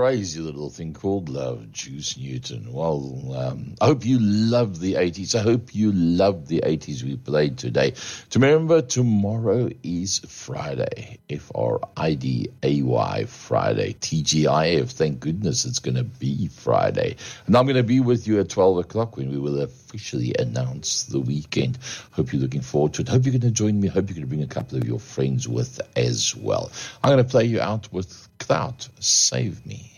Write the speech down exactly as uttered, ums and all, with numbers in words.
crazy little thing called love, Juice Newton. Well, um, I hope you love the eighties. I hope you love the eighties we played today. To remember, tomorrow is Friday, F R I D A Y, Friday, T G I F. Thank goodness it's going to be Friday. And I'm going to be with you at twelve o'clock when we will officially announce the weekend. Hope you're looking forward to it. Hope you're going to join me. Hope you're going to bring a couple of your friends with as well. I'm going to play you out with Clout, Save Me.